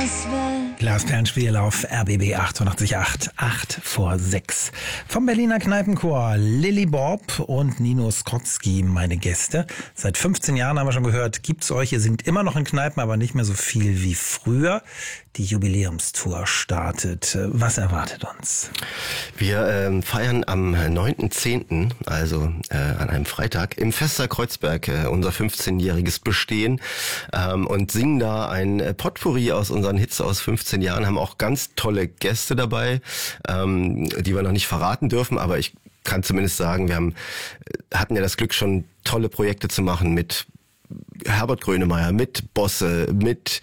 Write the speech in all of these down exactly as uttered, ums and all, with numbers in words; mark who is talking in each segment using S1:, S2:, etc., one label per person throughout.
S1: Welt.
S2: Lars Perlenspiel auf R B B achtundachtzig Komma acht, acht vor sechs. Vom Berliner Kneipenchor Lilly Bob und Nino Skotzky, meine Gäste. Seit fünfzehn Jahren haben wir schon gehört, gibt's euch. Ihr singt immer noch in Kneipen, aber nicht mehr so viel wie früher. Die Jubiläumstour startet. Was erwartet uns?
S3: Wir ähm, feiern am neunten zehnten, also äh, an einem Freitag, im Fester Kreuzberg äh, unser fünfzehnjähriges Bestehen ähm, und singen da ein Potpourri aus unseren Hits aus fünfzehn Jahren, haben auch ganz tolle Gäste dabei, ähm, die wir noch nicht verraten dürfen, aber ich kann zumindest sagen, wir haben, hatten ja das Glück, schon tolle Projekte zu machen mit Herbert Grönemeyer, mit Bosse, mit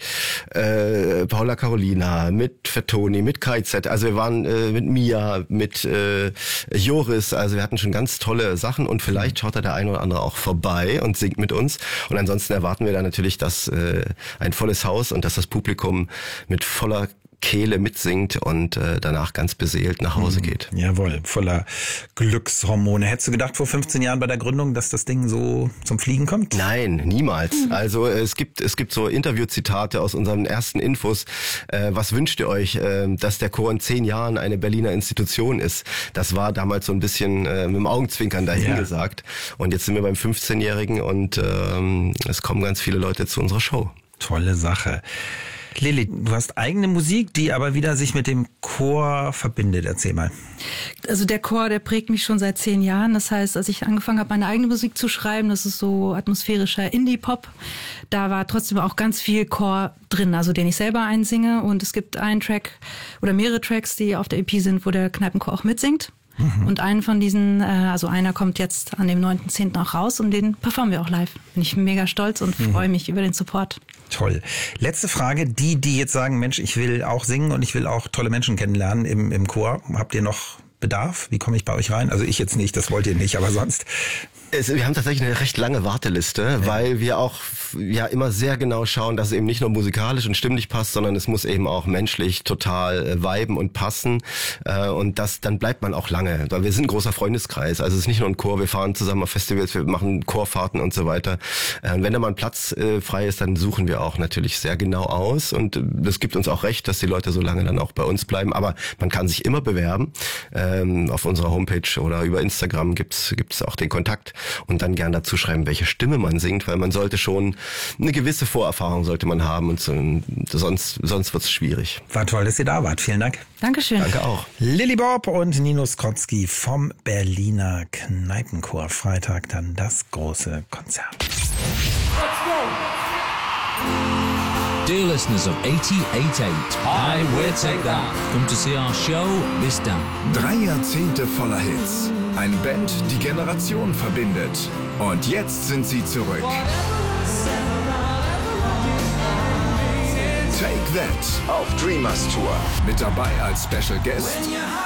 S3: äh, Paula Carolina, mit Fettoni, mit K Z, also wir waren äh, mit Mia, mit äh, Joris, also wir hatten schon ganz tolle Sachen und vielleicht schaut da der eine oder andere auch vorbei und singt mit uns und ansonsten erwarten wir dann natürlich, dass äh, ein volles Haus und dass das Publikum mit voller Kehle mitsingt und äh, danach ganz beseelt nach Hause geht.
S2: Jawohl, voller Glückshormone. Hättest du gedacht vor fünfzehn Jahren bei der Gründung, dass das Ding so zum Fliegen kommt?
S3: Nein, niemals. Also es gibt es gibt so Interviewzitate aus unseren ersten Infos. Äh, was wünscht ihr euch, äh, dass der Chor in zehn Jahren eine Berliner Institution ist? Das war damals so ein bisschen äh, mit dem Augenzwinkern dahingesagt. Ja. Und jetzt sind wir beim fünfzehnjährigen und ähm, es kommen ganz viele Leute zu unserer Show.
S2: Tolle Sache. Lilly, du hast eigene Musik, die aber wieder sich mit dem Chor verbindet. Erzähl mal.
S4: Also der Chor, der prägt mich schon seit zehn Jahren. Das heißt, als ich angefangen habe, meine eigene Musik zu schreiben, das ist so atmosphärischer Indie-Pop, da war trotzdem auch ganz viel Chor drin, also den ich selber einsinge. Und es gibt einen Track oder mehrere Tracks, die auf der E P sind, wo der Kneipenchor auch mitsingt. Mhm. Und einen von diesen, also einer kommt jetzt an dem neunten zehnten auch raus und den performen wir auch live. Bin ich mega stolz und mhm. freue mich über den Support.
S2: Toll. Letzte Frage, die, die jetzt sagen, Mensch, ich will auch singen und ich will auch tolle Menschen kennenlernen im, im Chor. Habt ihr noch Bedarf? Wie komme ich bei euch rein? Also ich jetzt nicht, das wollt ihr nicht, aber sonst...
S3: Es, wir haben tatsächlich eine recht lange Warteliste, ja. weil wir auch ja immer sehr genau schauen, dass es eben nicht nur musikalisch und stimmlich passt, sondern es muss eben auch menschlich total äh, viben und passen. Äh, und das dann bleibt man auch lange. Weil wir sind ein großer Freundeskreis. Also es ist nicht nur ein Chor, wir fahren zusammen auf Festivals, wir machen Chorfahrten und so weiter. Äh, und wenn da mal ein Platz äh, frei ist, dann suchen wir auch natürlich sehr genau aus. Und äh, das gibt uns auch recht, dass die Leute so lange dann auch bei uns bleiben. Aber man kann sich immer bewerben. Ähm, auf unserer Homepage oder über Instagram gibt's gibt's auch den Kontakt. Und dann gern dazu schreiben, welche Stimme man singt, weil man sollte schon eine gewisse Vorerfahrung sollte man haben und so, sonst sonst wird's schwierig.
S2: War toll, dass ihr da wart. Vielen Dank.
S4: Dankeschön.
S3: Danke auch.
S2: Lilly Bob und Nino Skotzky vom Berliner Kneipenchor. Freitag dann das große Konzert.
S5: Dear listeners of eighty-eight point eight, hi, we'll take that. Come to see our show this down.
S6: Drei Jahrzehnte voller Hits. Eine Band, die Generationen verbindet. Und jetzt sind sie zurück. Take That auf Dreamers Tour. Mit dabei als Special Guest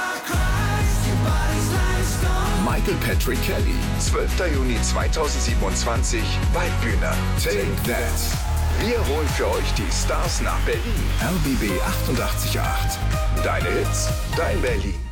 S6: Michael Patrick Kelly. zwölfter Juni zweitausendsiebenundzwanzig, Waldbühne. Take That. Wir holen für euch die Stars nach Berlin. R B B achtundachtzig Komma acht. Deine Hits, dein Berlin.